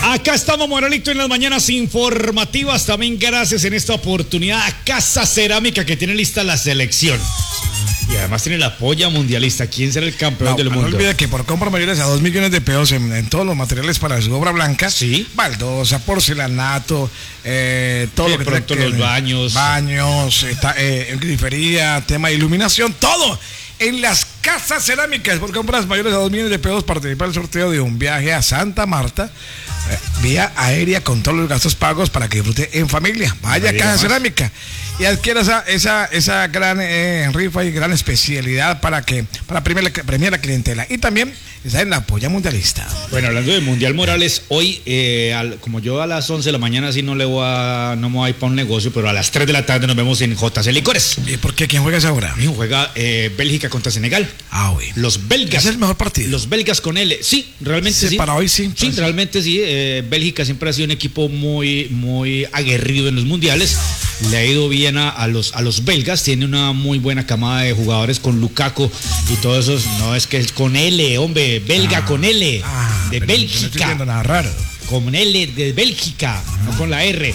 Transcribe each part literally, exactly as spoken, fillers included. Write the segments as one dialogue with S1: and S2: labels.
S1: Acá estamos, Moralito, en las mañanas informativas. También gracias en esta oportunidad a Casa Cerámica, que tiene lista la selección. Y además tiene la polla mundialista. ¿Quién será el campeón
S2: no,
S1: del mundo?
S2: No olvide que por compra mayores a dos millones de pesos en, en todos los materiales para su obra blanca,
S1: sí,
S2: baldosa, porcelanato, eh, todo
S1: de
S2: lo que
S1: pronto
S2: que,
S1: los baños,
S2: baños, eh, eh, grifería, tema de iluminación, todo en las Casas Cerámicas. Por compras mayores a dos millones de pesos participa en el sorteo de un viaje a Santa Marta, eh, vía aérea con todos los gastos pagos para que disfrute en familia. Vaya a Casa Cerámica y adquiera esa, esa, esa gran eh, rifa y gran especialidad para que para premiar, premiar la clientela. Y también está en la polla mundialista.
S1: Bueno, hablando de Mundial Morales, hoy, eh, al, como yo a las once de la mañana sí no le voy a, no me voy a ir para un negocio, pero a las tres de la tarde nos vemos en J C Licores.
S2: ¿Y por qué? ¿Quién juega a esa hora?
S1: Juega eh, Bélgica contra Senegal.
S2: Ah, güey.
S1: Los belgas.
S2: ¿Es el mejor partido?
S1: Los belgas con L. Sí, realmente sí.
S2: sí. Para hoy sí.
S1: Sí, realmente sí. Eh, Bélgica siempre ha sido un equipo muy, muy aguerrido en los mundiales. Le ha ido bien a, a, los, a los belgas. Tiene una muy buena camada de jugadores con Lukaku y todo eso. No es que es con L, hombre. Belga ah, con L.
S2: Ah,
S1: de Bélgica.
S2: No estoy viendo nada raro.
S1: Con L de Bélgica, ah. no con la R.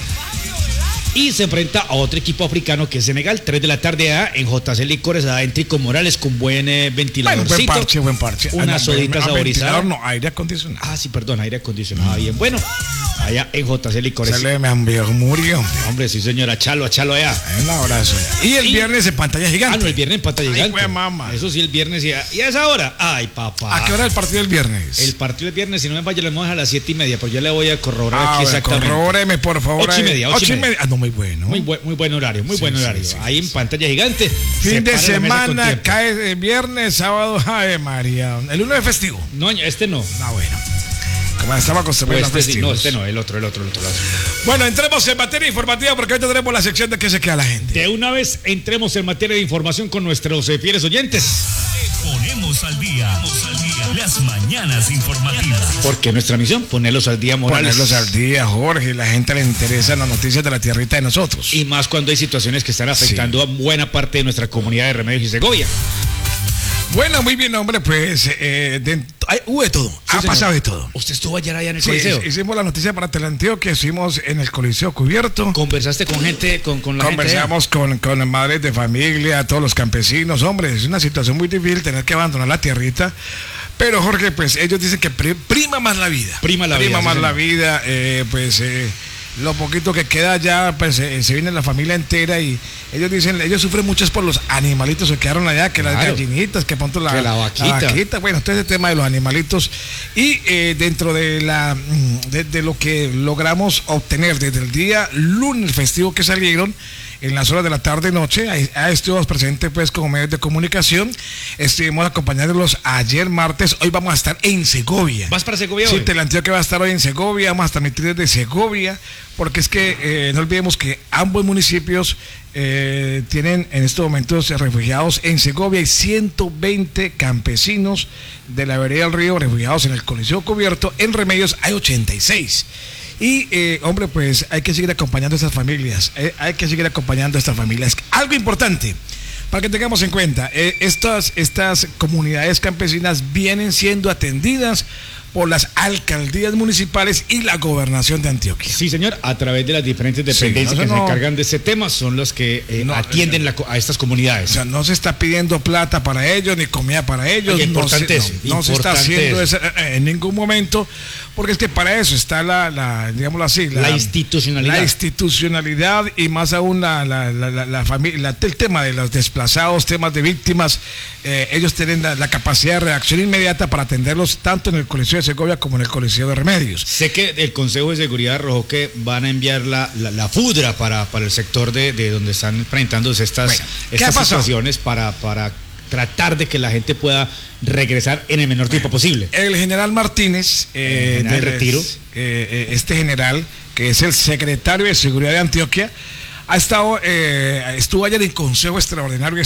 S1: Y se enfrenta a otro equipo africano que es Senegal, tres de la tarde a, en J C Licores, adentro con Morales, con buen eh, ventiladorcito.
S2: Bueno, buen parche, buen parche.
S1: Una ah, no, sodita no, saborizada.
S2: No, aire acondicionado.
S1: Ah, sí, perdón, aire acondicionado. Bien, bueno, allá en J C Licores.
S2: Se le me murió.
S1: Hombre, sí, señora, chalo, chalo allá.
S2: Un abrazo. Y el y, viernes en pantalla gigante.
S1: Ah, no, el viernes en pantalla gigante.
S2: Ay, mamá.
S1: Eso sí, el viernes. Y a, y a esa hora, ay, papá.
S2: ¿A qué hora el partido del viernes?
S1: El partido del viernes, si no me vaya, le vamos a las siete y media, pues yo le voy a corroborar
S2: ah,
S1: aquí exactamente.
S2: Corrobóreme, por favor.
S1: Ocho y media, ocho, ocho y media.
S2: Ah, no, muy bueno.
S1: Muy bueno. Muy buen horario, muy sí, buen horario. Sí, sí, Ahí sí. en pantalla gigante.
S2: Fin de semana, cae viernes, sábado, ay María. El lunes es festivo.
S1: No, este no.
S2: Ah, bueno. Como estaba acostumbrado
S1: este, festivos. No, este no, el otro, el otro, el otro, el otro.
S2: Bueno, entremos en materia informativa porque hoy tendremos la sección de qué se queda la gente.
S1: De una vez entremos en materia de información con nuestros eh, fieles oyentes.
S3: Ponemos al día, ponemos al día las mañanas informativas.
S1: Porque nuestra misión, ponerlos al día, Morales.
S2: Ponerlos al día, Jorge. La gente le interesa las noticias de la tierrita de nosotros.
S1: Y más cuando hay situaciones que están afectando sí. a buena parte de nuestra comunidad de Remedios y Segovia.
S2: Bueno, muy bien, hombre, pues eh, de, hay, hubo de todo, sí, ha señor. pasado de todo.
S1: ¿Usted estuvo ayer allá en el
S2: sí,
S1: Coliseo?
S2: Hicimos la noticia para Teleantioquia, estuvimos en el Coliseo cubierto.
S1: ¿Conversaste con gente, con, con la
S2: Conversamos
S1: gente
S2: con, con madres de familia, todos los campesinos. Hombre, es una situación muy difícil tener que abandonar la tierrita. Pero, Jorge, pues ellos dicen que prima más la vida.
S1: Prima la
S2: prima
S1: vida.
S2: Prima más
S1: sí,
S2: la vida, eh, pues... Eh, lo poquito que queda ya, pues eh, se viene la familia entera y ellos dicen, ellos sufren mucho por los animalitos que quedaron allá, que claro. las gallinitas, que pronto la,
S1: que la vaquita.
S2: la vaquita, bueno, todo ese tema de los animalitos y eh, dentro de la de, de lo que logramos obtener desde el día lunes festivo que salieron, en las horas de la tarde noche, ahí, ahí estuvimos presentes pues como medios de comunicación, estuvimos acompañándolos ayer martes, hoy vamos a estar en Segovia.
S1: ¿Vas para Segovia
S2: sí,
S1: hoy?
S2: Sí, Teleantioquia va a estar hoy en Segovia, vamos a transmitir desde Segovia, porque es que eh, no olvidemos que ambos municipios eh, tienen en estos momentos refugiados. En Segovia hay ciento veinte campesinos de la vereda del río refugiados en el Coliseo Cubierto, en Remedios hay ochenta y seis. Y, eh, hombre, pues hay que seguir acompañando a estas familias, eh, hay que seguir acompañando a estas familias. Algo importante, para que tengamos en cuenta, eh, estas, estas comunidades campesinas vienen siendo atendidas por las alcaldías municipales y la gobernación de Antioquia.
S1: Sí, señor, a través de las diferentes dependencias sí, no, que no, se encargan de ese tema, son los que eh, no, atienden la, a estas comunidades.
S2: O sea, no se está pidiendo plata para ellos, ni comida para ellos.
S1: Oye, importante
S2: no se, no, no se está haciendo eso en ningún momento, porque es que para eso está la, la digámoslo así, la,
S1: la institucionalidad.
S2: La institucionalidad y más aún la, la, la, la, la familia, el tema de los desplazados, temas de víctimas, eh, ellos tienen la, la capacidad de reacción inmediata para atenderlos tanto en el Coliseo de Segovia como en el Coliseo de Remedios.
S1: Sé que el Consejo de Seguridad arrojó que van a enviar la, la, la FUDRA para, para el sector de, de donde están presentándose estas, bueno, estas situaciones para, para tratar de que la gente pueda regresar en el menor tiempo posible.
S2: El general Martínez, eh,
S1: el general
S2: de
S1: retiro,
S2: eh, este general, que es el secretario de Seguridad de Antioquia, ha estado, eh, estuvo ayer en Consejo Extraordinario